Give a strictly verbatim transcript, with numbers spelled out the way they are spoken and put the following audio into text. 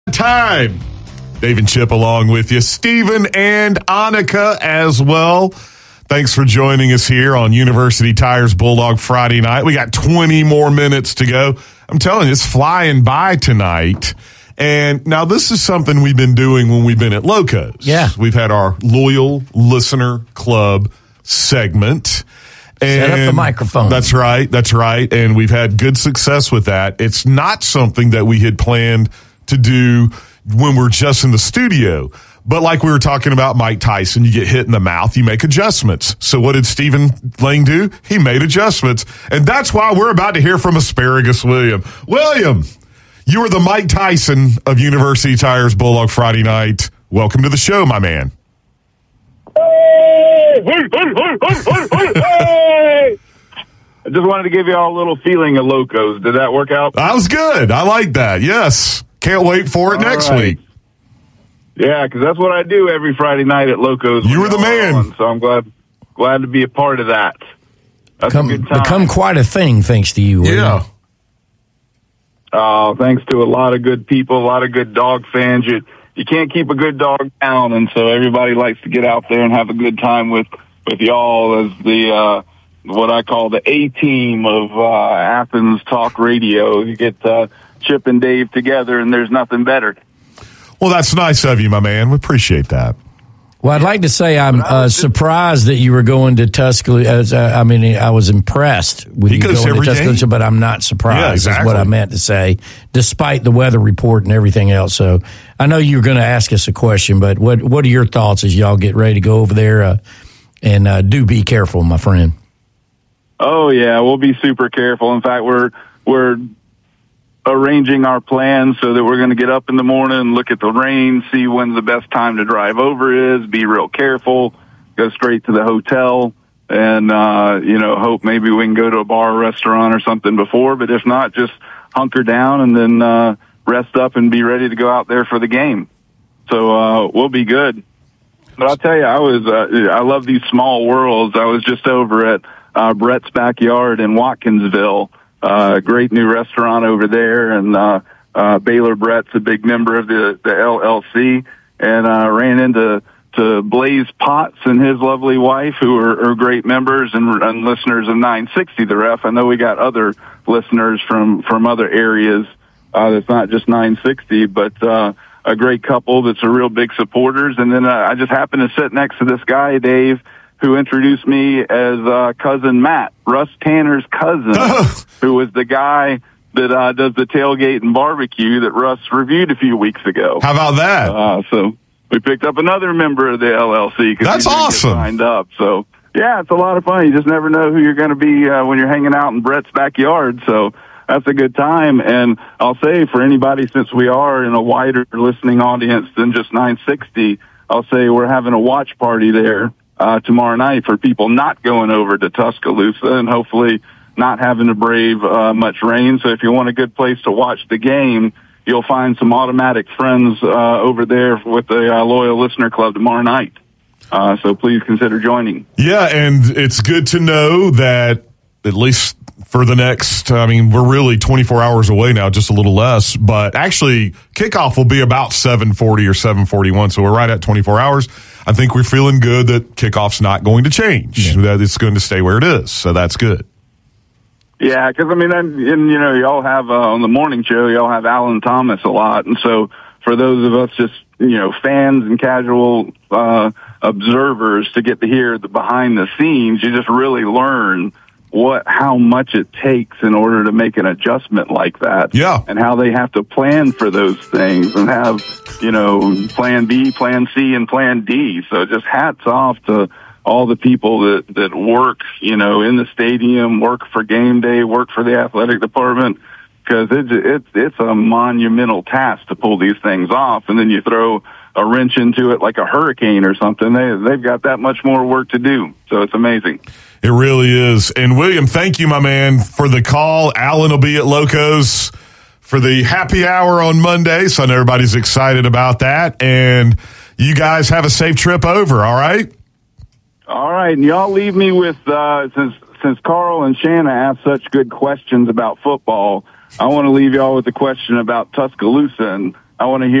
Time. Dave and Chip along with you. Stephen and Annika as well. Thanks for joining us here on University Tires Bulldog Friday night. We got twenty more minutes to go. I'm telling you, it's flying by tonight. And now this is something we've been doing when we've been at Locos. Yeah. We've had our Loyal Listener Club segment. And set up the microphone. That's right. That's right. And we've had good success with that. It's not something that we had planned to do when we're just in the studio. But like we were talking about Mike Tyson, you get hit in the mouth, you make adjustments. So what did Stephen Lang do? He made adjustments. And that's why we're about to hear from Asparagus William. William, you are the Mike Tyson of University Tires Bulldog Friday night. Welcome to the show, my man. Hey! Hey, hey, hey, hey, hey, hey! I just wanted to give you all a little feeling of Locos. Did that work out? That was good. I like that. Yes. Can't wait for it all next right. week. Yeah, because that's what I do every Friday night at Locos. You were the man. On, so I'm glad glad to be a part of that. That's become, a good time. Become quite a thing thanks to you. Yeah. Uh, thanks to a lot of good people, a lot of good dog fans. You, you can't keep a good dog down, and so everybody likes to get out there and have a good time with, with y'all as the uh, what I call the A-team of uh, Athens Talk Radio. You get uh, Chip and Dave together, and there's nothing better. Well, that's nice of you, my man. We appreciate that. Well, I'd like to say I'm uh, surprised that you were going to Tuscaloosa. Uh, I mean, I was impressed with he you going to Tuscaloosa, game. but I'm not surprised. Yeah, exactly. Is what I meant to say, despite the weather report and everything else. So I know you were going to ask us a question, but what what are your thoughts as y'all get ready to go over there? Uh, and uh, do be careful, my friend. Oh yeah, we'll be super careful. In fact, we're we're arranging our plans so that we're going to get up in the morning, look at the rain, see when's the best time to drive over is, be real careful, go straight to the hotel, and, uh, you know, hope maybe we can go to a bar or restaurant or something before. But if not, just hunker down and then uh, rest up and be ready to go out there for the game. So uh, we'll be good. But I'll tell you, I was uh, I love these small worlds. I was just over at uh, Brett's Backyard in Watkinsville. Uh, great new restaurant over there, and uh, uh, Baylor Brett's a big member of the, the L L C, and uh, ran into to Blaze Potts and his lovely wife, who are, are great members and, and listeners of nine sixty The Ref. I know we got other listeners from, from other areas uh, that's not just nine sixty, but uh, a great couple that's a real big supporters. And then uh, I just happened to sit next to this guy, Dave, who introduced me as uh, cousin Matt, Russ Tanner's cousin, who was the guy that uh, does the tailgate and barbecue that Russ reviewed a few weeks ago. How about that? Uh, so we picked up another member of the L L C. That's awesome. Get signed up. So yeah, it's a lot of fun. You just never know who you're going to be uh, when you're hanging out in Brett's backyard. So that's a good time. And I'll say for anybody, since we are in a wider listening audience than just nine sixty, I'll say we're having a watch party there Uh, tomorrow night for people not going over to Tuscaloosa and hopefully not having to brave uh, much rain. So if you want a good place to watch the game, you'll find some automatic friends uh, over there with the uh, Loyal Listener Club tomorrow night. Uh, so please consider joining. Yeah, and it's good to know that at least for the next, I mean, we're really twenty-four hours away now, just a little less, but actually kickoff will be about seven forty or seven forty-one, so we're right at twenty-four hours. I think we're feeling good that kickoff's not going to change, yeah. that it's going to stay where it is, so that's good. Yeah, because, I mean, and, and, you know, y'all have, uh, on the morning show, y'all have Alan Thomas a lot, and so for those of us just, you know, fans and casual uh, observers to get to hear the behind the scenes, you just really learn what, how much it takes in order to make an adjustment like that. Yeah. And how they have to plan for those things and have, you know, plan B, plan C, and plan D. So just hats off to all the people that, that work, you know, in the stadium, work for game day, work for the athletic department, because it's, it's, it's a monumental task to pull these things off. And then you throw a wrench into it like a hurricane or something. They, they've got that much more work to do. So it's amazing. It really is. And William, thank you, my man, for the call. Alan will be at Locos for the happy hour on Monday, so I know everybody's excited about that. And you guys have a safe trip over, all right? All right. And y'all leave me with, uh, since, since Carl and Shanna asked such good questions about football, I want to leave y'all with a question about Tuscaloosa. And I want to hear